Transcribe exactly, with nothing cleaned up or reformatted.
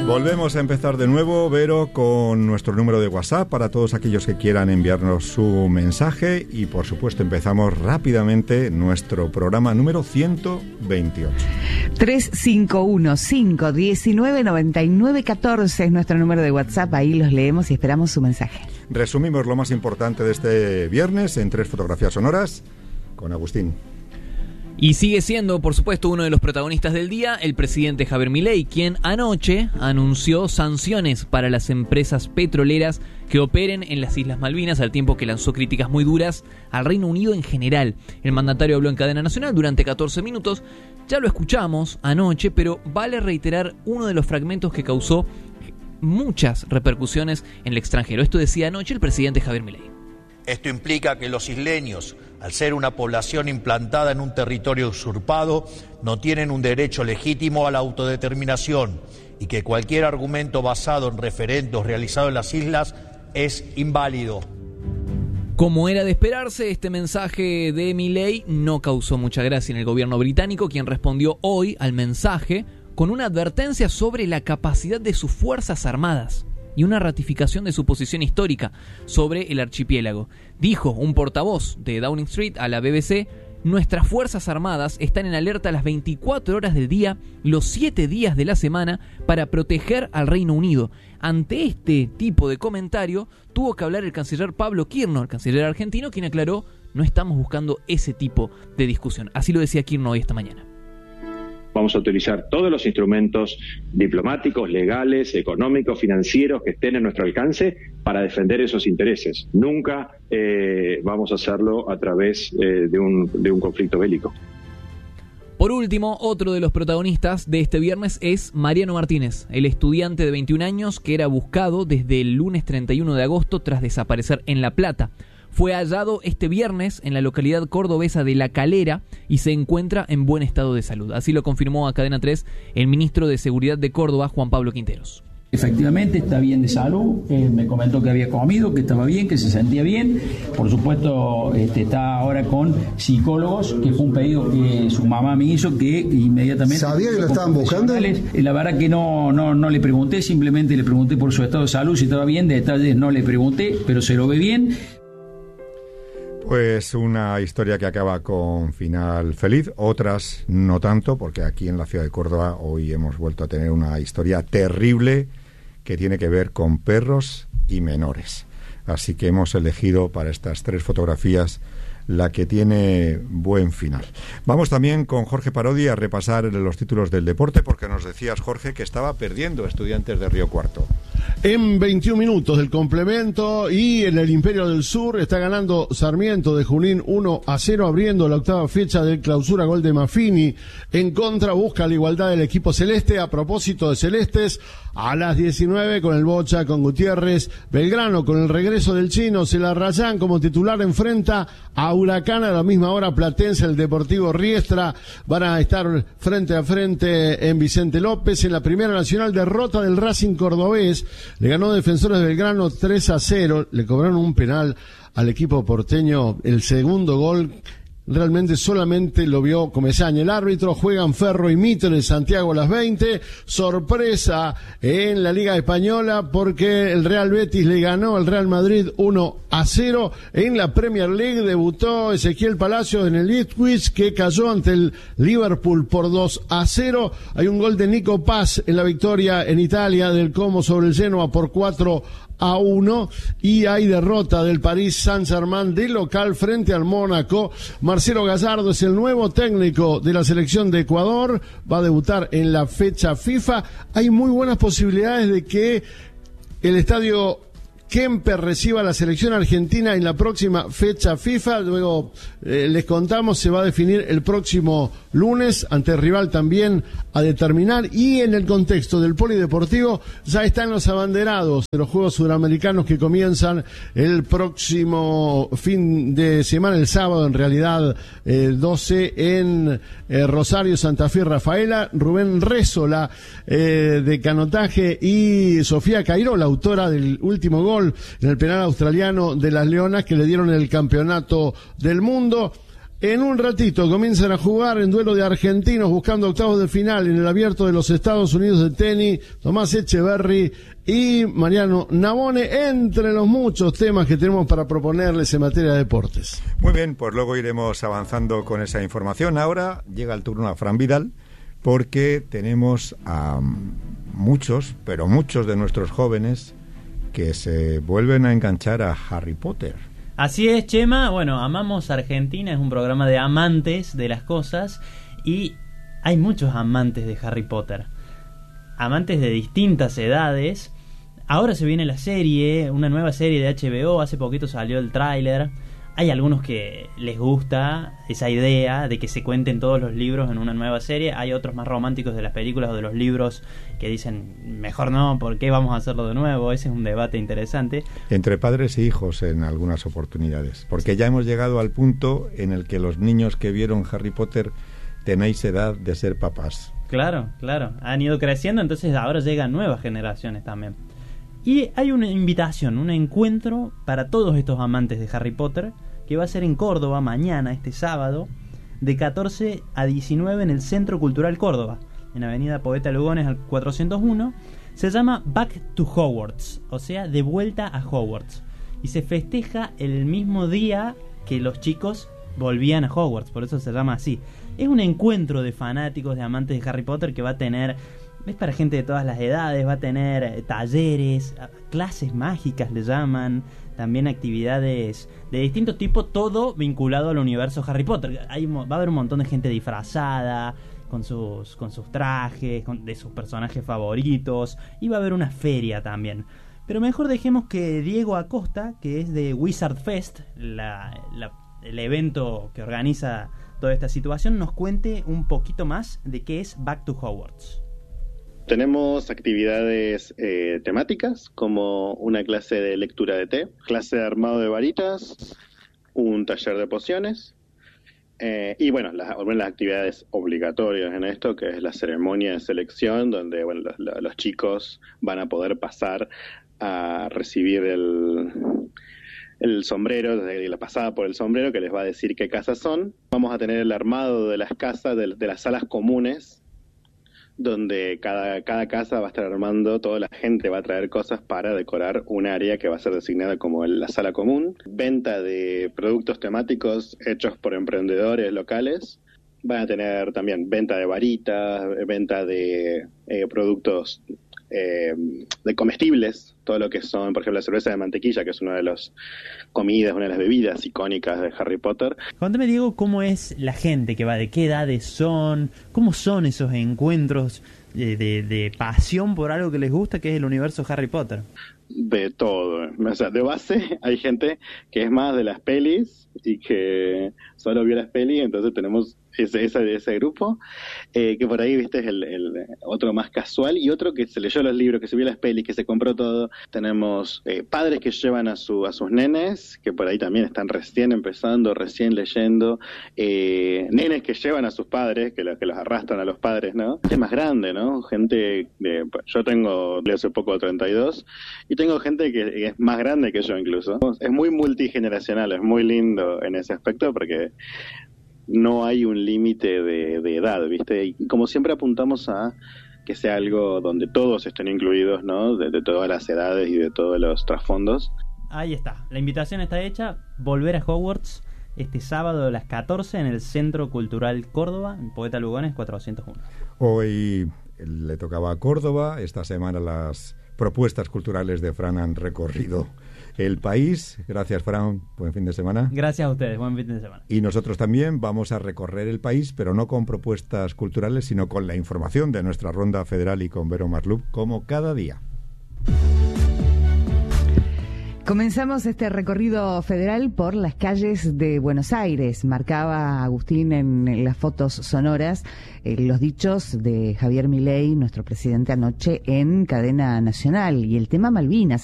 Volvemos a empezar de nuevo, Vero, con nuestro número de WhatsApp para todos aquellos que quieran enviarnos su mensaje y, por supuesto, empezamos rápidamente nuestro programa número ciento veintiocho. tres cinco uno, cinco uno nueve, nueve nueve uno cuatro es nuestro número de WhatsApp, ahí los leemos y esperamos su mensaje. Resumimos lo más importante de este viernes en tres fotografías sonoras con Agustín. Y sigue siendo, por supuesto, uno de los protagonistas del día, el presidente Javier Milei, quien anoche anunció sanciones para las empresas petroleras que operen en las Islas Malvinas, al tiempo que lanzó críticas muy duras al Reino Unido en general. El mandatario habló en cadena nacional durante catorce minutos, ya lo escuchamos anoche, pero vale reiterar uno de los fragmentos que causó muchas repercusiones en el extranjero. Esto decía anoche el presidente Javier Milei. Esto implica que los isleños, al ser una población implantada en un territorio usurpado, no tienen un derecho legítimo a la autodeterminación y que cualquier argumento basado en referendos realizados en las islas es inválido. Como era de esperarse, este mensaje de Milei no causó mucha gracia en el gobierno británico, quien respondió hoy al mensaje con una advertencia sobre la capacidad de sus fuerzas armadas y una ratificación de su posición histórica sobre el archipiélago. Dijo un portavoz de Downing Street a la B B C: nuestras fuerzas armadas están en alerta las veinticuatro horas del día, los siete días de la semana, para proteger al Reino Unido. Ante este tipo de comentario, tuvo que hablar el canciller Pablo Kirno, el canciller argentino, quien aclaró: no estamos buscando ese tipo de discusión. Así lo decía Kirno hoy esta mañana. Vamos a utilizar todos los instrumentos diplomáticos, legales, económicos, financieros que estén a nuestro alcance para defender esos intereses. Nunca eh, vamos a hacerlo a través eh, de, un, de un conflicto bélico. Por último, otro de los protagonistas de este viernes es Mariano Martínez, el estudiante de veintiún años que era buscado desde el lunes treinta y uno de agosto tras desaparecer en La Plata. Fue hallado este viernes en la localidad cordobesa de La Calera y se encuentra en buen estado de salud. Así lo confirmó a Cadena tres el ministro de Seguridad de Córdoba, Juan Pablo Quinteros. Efectivamente está bien de salud, eh, me comentó que había comido, que estaba bien, que se sentía bien. Por supuesto este, está ahora con psicólogos, que fue un pedido que su mamá me hizo, que inmediatamente... ¿Sabía que lo estaban buscando? La verdad que no, no, no le pregunté, simplemente le pregunté por su estado de salud, si estaba bien, de detalles no le pregunté, pero se lo ve bien. Pues una historia que acaba con final feliz, otras no tanto, porque aquí en la ciudad de Córdoba hoy hemos vuelto a tener una historia terrible que tiene que ver con perros y menores. Así que hemos elegido para estas tres fotografías la que tiene buen final. Vamos también con Jorge Parodi a repasar los títulos del deporte, porque nos decías, Jorge, que estaba perdiendo Estudiantes de Río Cuarto. En veintiún minutos del complemento, y en el Imperio del Sur está ganando Sarmiento de Junín uno a cero, abriendo la octava fecha del Clausura, gol de Maffini. En contra busca la igualdad del equipo celeste. A propósito de celestes, a las diecinueve con el Bocha, con Gutiérrez, Belgrano con el regreso del chino, Celarrayán como titular enfrenta a Huracán. A la misma hora Platense, el Deportivo Riestra van a estar frente a frente en Vicente López. En la Primera Nacional, derrota del Racing cordobés, le ganó Defensores de Belgrano tres a cero, le cobraron un penal al equipo porteño. El segundo gol realmente solamente lo vio Comesaña, el árbitro. Juegan Ferro y Mitre en Santiago a las veinte. Sorpresa en la Liga Española, porque el Real Betis le ganó al Real Madrid uno a cero. En la Premier League debutó Ezequiel Palacios en el Ipswich, que cayó ante el Liverpool por dos a cero. Hay un gol de Nico Paz en la victoria en Italia del Como sobre el Genoa por cuatro a uno, y hay derrota del Paris Saint-Germain de local frente al Mónaco. Marcelo Gallardo es el nuevo técnico de la selección de Ecuador, va a debutar en la fecha FIFA. Hay muy buenas posibilidades de que el estadio Kemper reciba a la selección argentina en la próxima fecha FIFA. Luego eh, les contamos, se va a definir el próximo lunes ante el rival también a determinar. Y en el contexto del polideportivo ya están los abanderados de los Juegos Sudamericanos que comienzan el próximo fin de semana, el sábado en realidad, eh, doce en eh, Rosario, Santa Fe, Rafaela. Rubén Rézola eh, de canotaje y Sofía Cairó, la autora del último gol en el penal australiano de las Leonas que le dieron el campeonato del mundo. En un ratito comienzan a jugar en duelo de argentinos buscando octavos de final en el Abierto de los Estados Unidos de tenis, Tomás Echeverry y Mariano Navone, entre los muchos temas que tenemos para proponerles en materia de deportes. Muy bien, pues luego iremos avanzando con esa información. Ahora llega el turno a Fran Vidal, porque tenemos a muchos, pero muchos de nuestros jóvenes que se vuelven a enganchar a Harry Potter. Así es, Chema. Bueno, Amamos Argentina es un programa de amantes de las cosas y hay muchos amantes de Harry Potter. Amantes de distintas edades. Ahora se viene la serie, una nueva serie de H B O. Hace poquito salió el tráiler. Hay algunos que les gusta esa idea de que se cuenten todos los libros en una nueva serie. Hay otros más románticos de las películas o de los libros que dicen, mejor no, ¿por qué vamos a hacerlo de nuevo? Ese es un debate interesante. Entre padres e hijos en algunas oportunidades. Porque ya hemos llegado al punto en el que los niños que vieron Harry Potter tenéis edad de ser papás. Claro, claro. Han ido creciendo, entonces ahora llegan nuevas generaciones también. Y hay una invitación, un encuentro para todos estos amantes de Harry Potter, que va a ser en Córdoba mañana, este sábado, de catorce a diecinueve en el Centro Cultural Córdoba, en Avenida Poeta Lugones al cuatrocientos uno. Se llama Back to Hogwarts, o sea, de vuelta a Hogwarts. Y se festeja el mismo día que los chicos volvían a Hogwarts, por eso se llama así. Es un encuentro de fanáticos, de amantes de Harry Potter que va a tener... Es para gente de todas las edades, va a tener talleres, clases mágicas le llaman, también actividades de distinto tipo, todo vinculado al universo Harry Potter. Hay, va a haber un montón de gente disfrazada, con sus, con sus trajes, con, de sus personajes favoritos, y va a haber una feria también. Pero mejor dejemos que Diego Acosta, que es de Wizard Fest, la, la, el evento que organiza toda esta situación, nos cuente un poquito más de qué es Back to Hogwarts. Tenemos actividades eh, temáticas, como una clase de lectura de té, clase de armado de varitas, un taller de pociones, eh, y bueno, las, bueno, las actividades obligatorias en esto, que es la ceremonia de selección, donde bueno, los, los chicos van a poder pasar a recibir el... el sombrero, la pasada por el sombrero, que les va a decir qué casas son. Vamos a tener el armado de las casas, de, de las salas comunes, donde cada, cada casa va a estar armando, toda la gente va a traer cosas para decorar un área que va a ser designada como la sala común. Venta de productos temáticos hechos por emprendedores locales. Van a tener también venta de varitas, venta de eh, productos eh, de comestibles, todo lo que son, por ejemplo, la cerveza de mantequilla, que es una de las comidas, una de las bebidas icónicas de Harry Potter. Cuéntame, Diego, cómo es la gente que va, de qué edades son, cómo son esos encuentros de, de, de pasión por algo que les gusta, que es el universo Harry Potter. De todo, o sea, de base hay gente que es más de las pelis y que solo vio las pelis, entonces tenemos ese, ese, ese grupo, eh, que por ahí, viste, es el, el otro más casual, y otro que se leyó los libros, que se vio las pelis, que se compró todo. Tenemos eh, padres que llevan a su a sus nenes, que por ahí también están recién empezando, recién leyendo, eh, nenes que llevan a sus padres, que, lo, que los arrastran a los padres, ¿no? Es más grande, ¿no? Gente, de, yo tengo de hace poco treinta y dos, y tengo gente que, que es más grande que yo incluso. Es muy multigeneracional, es muy lindo en ese aspecto, porque no hay un límite de, de edad, ¿viste? Y como siempre apuntamos a que sea algo donde todos estén incluidos, ¿no? De, de todas las edades y de todos los trasfondos. Ahí está, la invitación está hecha, volver a Hogwarts este sábado a las catorce en el Centro Cultural Córdoba, en Poeta Lugones cuatrocientos uno. Hoy le tocaba a Córdoba, esta semana las propuestas culturales de Fran han recorrido el país. Gracias, Fran, buen fin de semana. Gracias a ustedes, buen fin de semana. Y nosotros también vamos a recorrer el país, pero no con propuestas culturales, sino con la información de nuestra ronda federal y con Vero Marlup, como cada día. Comenzamos este recorrido federal por las calles de Buenos Aires. Marcaba Agustín en las fotos sonoras eh, los dichos de Javier Milei, nuestro presidente, anoche en cadena nacional. Y el tema Malvinas.